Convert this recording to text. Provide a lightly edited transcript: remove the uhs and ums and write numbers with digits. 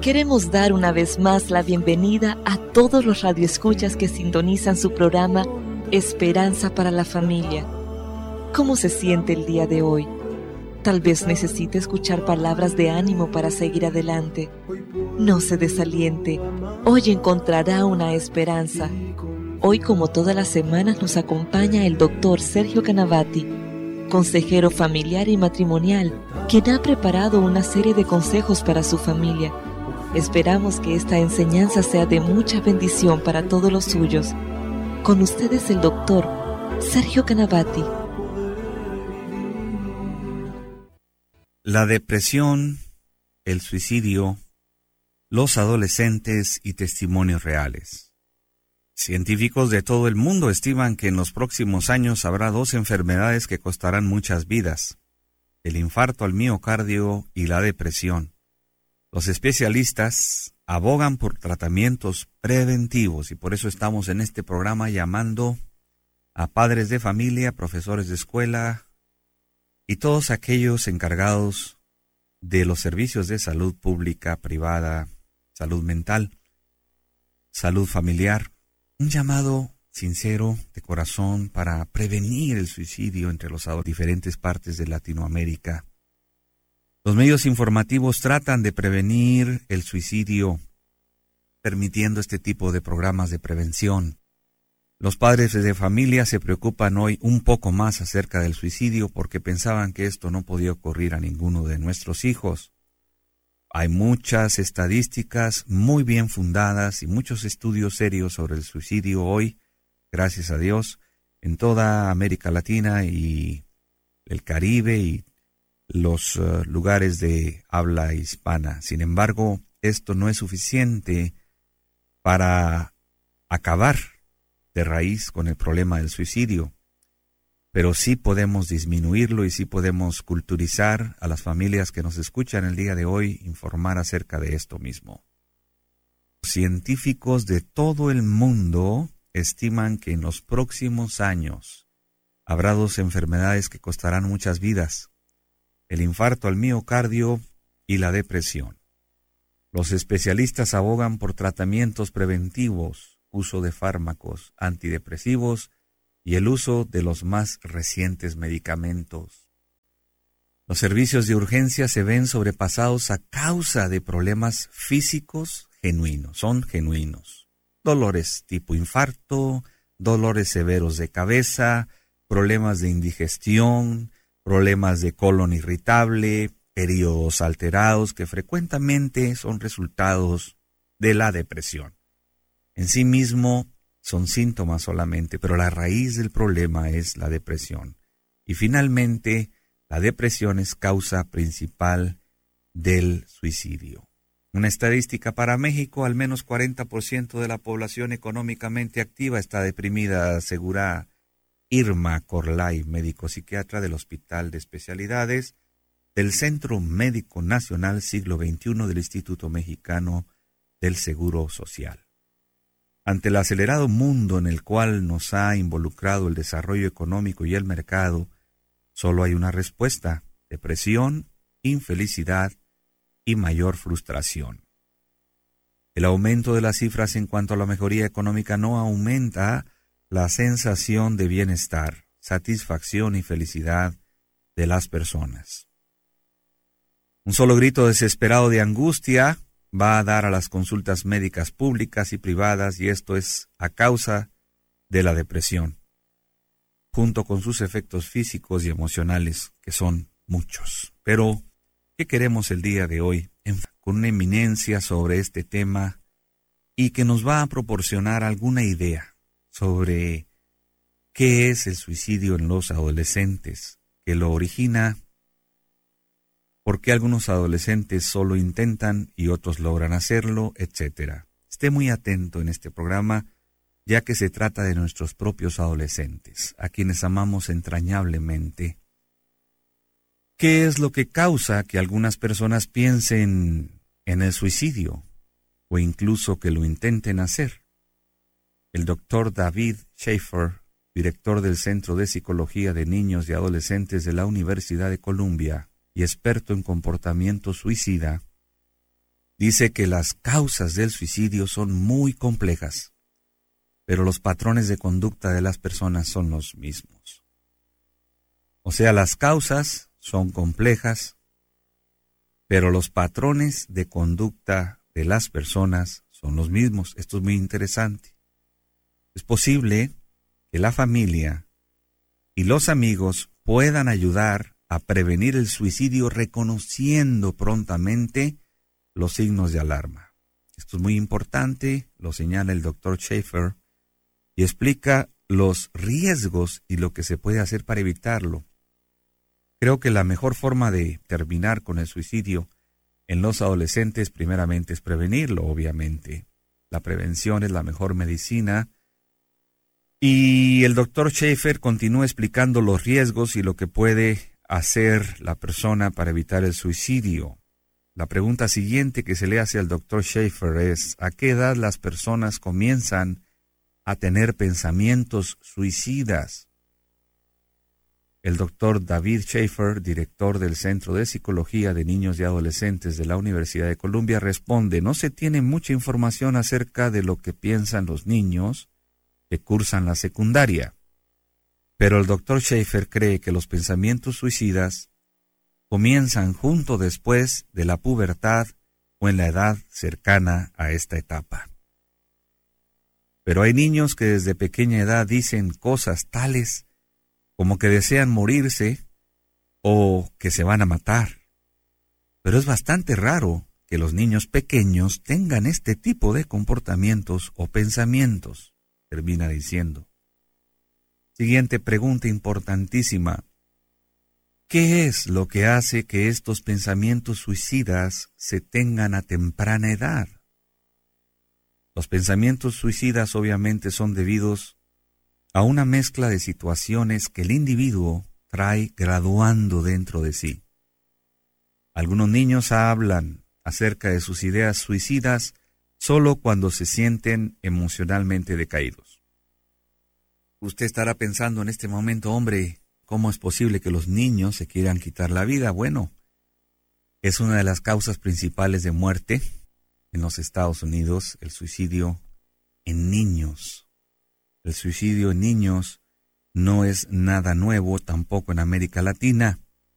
Queremos dar una vez más la bienvenida a todos los radioescuchas que sintonizan su programa Esperanza para la Familia. ¿Cómo se siente el día de hoy? Tal vez necesite escuchar palabras de ánimo para seguir adelante. No se desaliente. Hoy encontrará una esperanza. Hoy, como todas las semanas, nos acompaña el doctor Sergio Canavati, consejero familiar y matrimonial, quien ha preparado una serie de consejos para su familia. Esperamos que esta enseñanza sea de mucha bendición para todos los suyos. Con ustedes el doctor Sergio Canavati. La depresión, el suicidio, los adolescentes y testimonios reales. Científicos de todo el mundo estiman que en los próximos años habrá 2 enfermedades que costarán muchas vidas: el infarto al miocardio y la depresión. Los especialistas abogan por tratamientos preventivos y por eso estamos en este programa llamando a padres de familia, profesores de escuela y todos aquellos encargados de los servicios de salud pública, privada, salud mental, salud familiar. Un llamado sincero de corazón para prevenir el suicidio entre los diferentes partes de Latinoamérica. Los medios informativos tratan de prevenir el suicidio permitiendo este tipo de programas de prevención. Los padres de familia se preocupan hoy un poco más acerca del suicidio porque pensaban que esto no podía ocurrir a ninguno de nuestros hijos. Hay muchas estadísticas muy bien fundadas y muchos estudios serios sobre el suicidio hoy, gracias a Dios, en toda América Latina y el Caribe y los lugares de habla hispana. Sin embargo, esto no es suficiente para acabar de raíz con el problema del suicidio, pero sí podemos disminuirlo y sí podemos culturizar a las familias que nos escuchan el día de hoy, informar acerca de esto mismo. Científicos de todo el mundo estiman que en los próximos años habrá 2 enfermedades que costarán muchas vidas: el infarto al miocardio y la depresión. Los especialistas abogan por tratamientos preventivos, uso de fármacos antidepresivos y el uso de los más recientes medicamentos. Los servicios de urgencia se ven sobrepasados a causa de problemas físicos genuinos, son genuinos. Dolores tipo infarto, dolores severos de cabeza, problemas de indigestión, problemas de colon irritable, periodos alterados que frecuentemente son resultados de la depresión. En sí mismo son síntomas solamente, pero la raíz del problema es la depresión. Y finalmente, la depresión es causa principal del suicidio. Una estadística para México: al menos 40% de la población económicamente activa está deprimida, asegura Irma Corlay, médico psiquiatra del Hospital de Especialidades del Centro Médico Nacional Siglo XXI del Instituto Mexicano del Seguro Social. Ante el acelerado mundo en el cual nos ha involucrado el desarrollo económico y el mercado, solo hay una respuesta: depresión, infelicidad y mayor frustración. El aumento de las cifras en cuanto a la mejoría económica no aumenta la sensación de bienestar, satisfacción y felicidad de las personas. Un solo grito desesperado de angustia va a dar a las consultas médicas públicas y privadas, y esto es a causa de la depresión, junto con sus efectos físicos y emocionales, que son muchos. Pero, ¿qué queremos el día de hoy? Con una eminencia sobre este tema y que nos va a proporcionar alguna idea sobre qué es el suicidio en los adolescentes, qué lo origina, por qué algunos adolescentes solo intentan y otros logran hacerlo, etc. Esté muy atento en este programa, ya que se trata de nuestros propios adolescentes, a quienes amamos entrañablemente. ¿Qué es lo que causa que algunas personas piensen en el suicidio o incluso que lo intenten hacer? El doctor David Schaefer, director del Centro de Psicología de Niños y Adolescentes de la Universidad de Columbia y experto en comportamiento suicida, dice que las causas del suicidio son muy complejas, pero los patrones de conducta de las personas son los mismos. O sea, las causas son complejas, pero los patrones de conducta de las personas son los mismos. Esto es muy interesante. Es posible que la familia y los amigos puedan ayudar a prevenir el suicidio reconociendo prontamente los signos de alarma. Esto es muy importante, lo señala el Dr. Schaefer, y explica los riesgos y lo que se puede hacer para evitarlo. Creo que la mejor forma de terminar con el suicidio en los adolescentes, primeramente, es prevenirlo, obviamente. La prevención es la mejor medicina. Y el Dr. Schaefer continúa explicando los riesgos y lo que puede hacer la persona para evitar el suicidio. La pregunta siguiente que se le hace al Dr. Schaefer es: ¿a qué edad las personas comienzan a tener pensamientos suicidas? El Dr. David Schaefer, director del Centro de Psicología de Niños y Adolescentes de la Universidad de Columbia, responde: no se tiene mucha información acerca de lo que piensan los niños que cursan la secundaria, pero el Dr. Schaefer cree que los pensamientos suicidas comienzan justo después de la pubertad o en la edad cercana a esta etapa. Pero hay niños que desde pequeña edad dicen cosas tales como que desean morirse o que se van a matar. Pero es bastante raro que los niños pequeños tengan este tipo de comportamientos o pensamientos, termina diciendo. Siguiente pregunta importantísima: ¿qué es lo que hace que estos pensamientos suicidas se tengan a temprana edad? Los pensamientos suicidas obviamente son debidos a una mezcla de situaciones que el individuo trae graduando dentro de sí. Algunos niños hablan acerca de sus ideas suicidas solo cuando se sienten emocionalmente decaídos. Usted estará pensando en este momento: hombre, ¿cómo es posible que los niños se quieran quitar la vida? Bueno, es una de las causas principales de muerte en los Estados Unidos, el suicidio en niños. El suicidio en niños no es nada nuevo, tampoco en América Latina.